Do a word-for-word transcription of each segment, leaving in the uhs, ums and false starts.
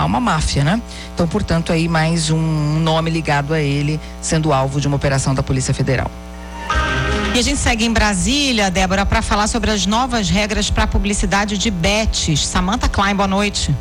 uma máfia, né? Então, portanto, aí mais um nome ligado a ele sendo alvo de uma operação da Polícia Federal. E a gente segue em Brasília, Débora, para falar sobre as novas regras para publicidade de bets. Samantha Klein, boa noite.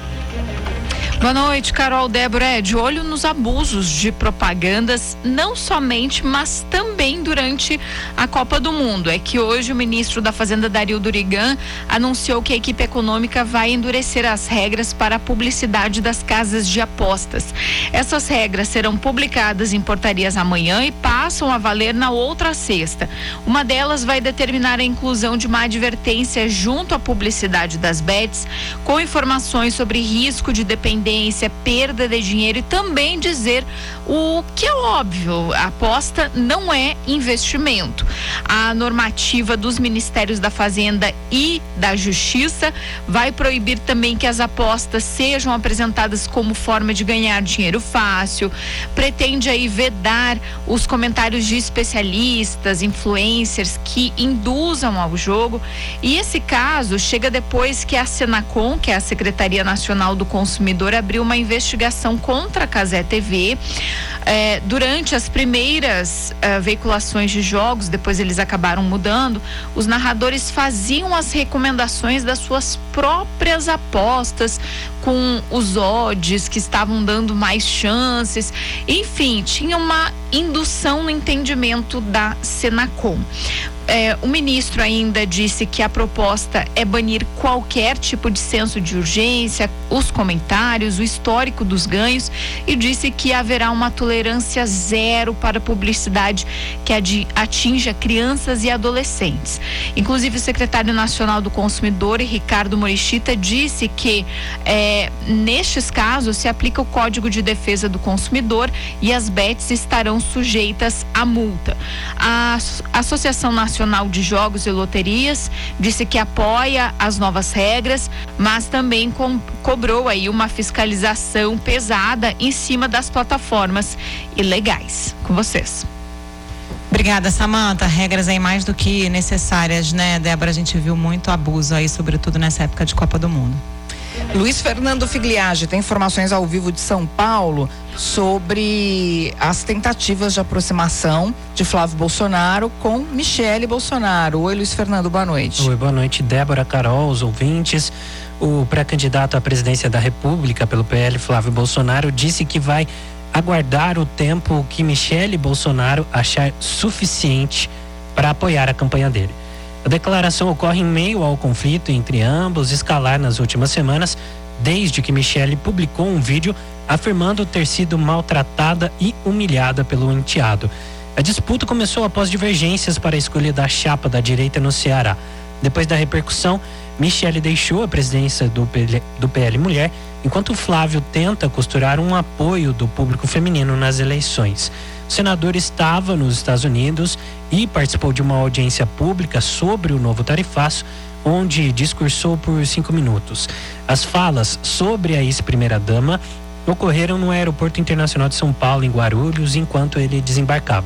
Boa noite, Carol. Débora, é de olho nos abusos de propagandas, não somente, mas também durante a Copa do Mundo. É que hoje o ministro da Fazenda, Dario Durigan, anunciou que a equipe econômica vai endurecer as regras para a publicidade das casas de apostas. Essas regras serão publicadas em portarias amanhã e passam a valer na outra sexta. Uma delas vai determinar a inclusão de uma advertência junto à publicidade das bets, com informações sobre risco de dependência, perda de dinheiro, e também dizer o que é óbvio: a aposta não é investimento. A normativa dos Ministérios da Fazenda e da Justiça vai proibir também que as apostas sejam apresentadas como forma de ganhar dinheiro fácil, pretende aí vedar os comentários de especialistas, influencers que induzam ao jogo, e esse caso chega depois que a Senacom, que é a Secretaria Nacional do Consumidor, abriu uma investigação contra a Cazé T V. É, durante as primeiras uh, veiculações de jogos, depois eles acabaram mudando, os narradores faziam as recomendações das suas próprias apostas, com os odds que estavam dando mais chances. Enfim, tinha uma indução no entendimento da Senacom. É, o ministro ainda disse que a proposta é banir qualquer tipo de senso de urgência, os comentários, o histórico dos ganhos, e disse que haverá uma tolerância zero para publicidade que atinja crianças e adolescentes. Inclusive, o secretário nacional do Consumidor, Ricardo Morishita, disse que é, nestes casos se aplica o Código de Defesa do Consumidor e as bets estarão sujeitas à multa. A Associação Nacional Nacional de Jogos e Loterias disse que apoia as novas regras, mas também com, cobrou aí uma fiscalização pesada em cima das plataformas ilegais. Com vocês. Obrigada, Samantha. Regras aí mais do que necessárias, né, Débora? A gente viu muito abuso aí, sobretudo nessa época de Copa do Mundo. Luiz Fernando Figliage tem informações ao vivo de São Paulo sobre as tentativas de aproximação de Flávio Bolsonaro com Michele Bolsonaro. Oi, Luiz Fernando, boa noite. Oi, boa noite, Débora, Carol, os ouvintes. O pré-candidato à presidência da República pelo P L, Flávio Bolsonaro, disse que vai aguardar o tempo que Michele Bolsonaro achar suficiente para apoiar a campanha dele. A declaração ocorre em meio ao conflito entre ambos escalar nas últimas semanas, desde que Michele publicou um vídeo afirmando ter sido maltratada e humilhada pelo enteado. A disputa começou após divergências para a escolha da chapa da direita no Ceará. Depois da repercussão, Michele deixou a presidência do P L, do P L Mulher, enquanto Flávio tenta costurar um apoio do público feminino nas eleições. O senador estava nos Estados Unidos e participou de uma audiência pública sobre o novo tarifaço, onde discursou por cinco minutos. As falas sobre a ex-primeira-dama ocorreram no Aeroporto Internacional de São Paulo, em Guarulhos, enquanto ele desembarcava.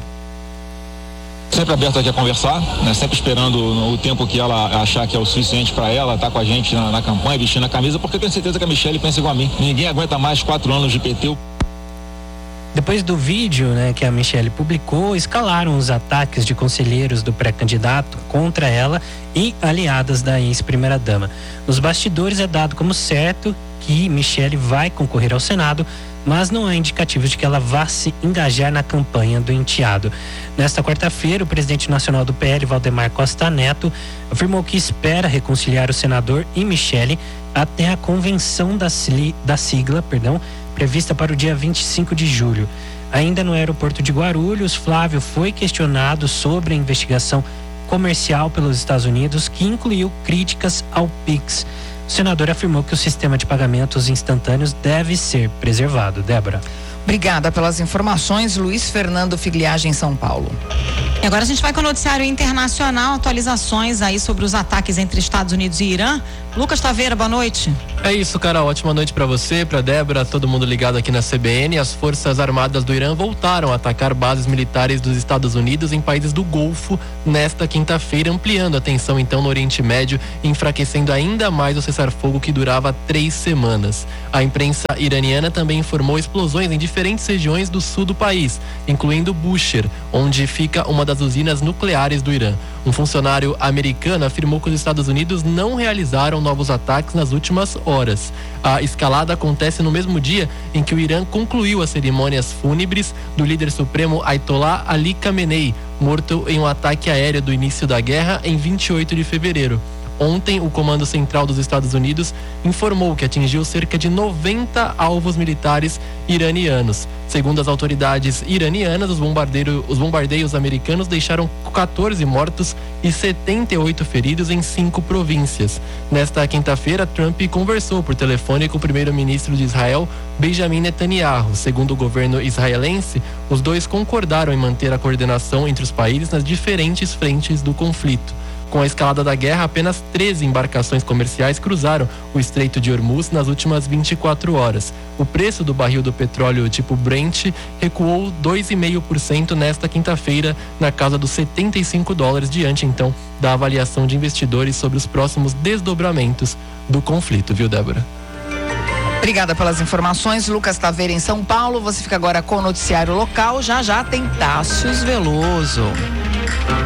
Sempre aberto aqui a conversar, né? Sempre esperando o tempo que ela achar que é o suficiente para ela estar tá com a gente na, na campanha, vestindo a camisa, porque eu tenho certeza que a Michele pensa igual a mim. Ninguém aguenta mais quatro anos de P T. Depois do vídeo, né, que a Michele publicou, escalaram os ataques de conselheiros do pré-candidato contra ela e aliadas da ex-primeira-dama. Nos bastidores é dado como certo que Michele vai concorrer ao Senado, mas não há indicativos de que ela vá se engajar na campanha do enteado. Nesta quarta-feira, o presidente nacional do P L, Valdemar Costa Neto, afirmou que espera reconciliar o senador e Michele até a convenção da, da sigla, perdão, prevista para o dia vinte e cinco de julho. Ainda no aeroporto de Guarulhos, Flávio foi questionado sobre a investigação comercial pelos Estados Unidos, que incluiu críticas ao Pix. O senador afirmou que o sistema de pagamentos instantâneos deve ser preservado. Débora. Obrigada pelas informações, Luiz Fernando Figliage, em São Paulo. E agora a gente vai com o noticiário internacional, atualizações aí sobre os ataques entre Estados Unidos e Irã. Lucas Taveira, boa noite. É isso, Carol, ótima noite para você, para Débora, todo mundo ligado aqui na C B N. As Forças Armadas do Irã voltaram a atacar bases militares dos Estados Unidos em países do Golfo nesta quinta-feira, ampliando a tensão então no Oriente Médio e enfraquecendo ainda mais o cessar-fogo que durava três semanas. A imprensa iraniana também informou explosões em diferentes regiões do sul do país, incluindo Bushehr, onde fica uma das usinas nucleares do Irã. Um funcionário americano afirmou que os Estados Unidos não realizaram novos ataques nas últimas horas. A escalada acontece no mesmo dia em que o Irã concluiu as cerimônias fúnebres do líder supremo Ayatollah Ali Khamenei, morto em um ataque aéreo do início da guerra em vinte e oito de fevereiro. Ontem, o Comando Central dos Estados Unidos informou que atingiu cerca de noventa alvos militares iranianos. Segundo as autoridades iranianas, os, bombardeiro, os bombardeios americanos deixaram quatorze mortos e setenta e oito feridos em cinco províncias. Nesta quinta-feira, Trump conversou por telefone com o primeiro-ministro de Israel, Benjamin Netanyahu. Segundo o governo israelense, os dois concordaram em manter a coordenação entre os países nas diferentes frentes do conflito. Com a escalada da guerra, apenas treze embarcações comerciais cruzaram o Estreito de Hormuz nas últimas vinte e quatro horas. O preço do barril do petróleo tipo Brent recuou dois vírgula cinco por cento nesta quinta-feira, na casa dos setenta e cinco dólares, diante então da avaliação de investidores sobre os próximos desdobramentos do conflito, viu, Débora? Obrigada pelas informações, Lucas Taveira em São Paulo. Você fica agora com o noticiário local. Já já tem Tássius Veloso.